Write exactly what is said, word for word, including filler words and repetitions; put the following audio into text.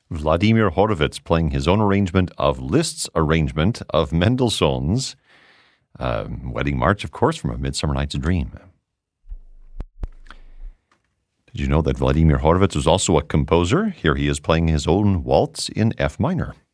Vladimir Horowitz playing his own arrangement of Liszt's arrangement of Mendelssohn's uh, Wedding March, of course, from A Midsummer Night's Dream. Did you know that Vladimir Horowitz was also a composer? Here he is playing his own waltz in F minor.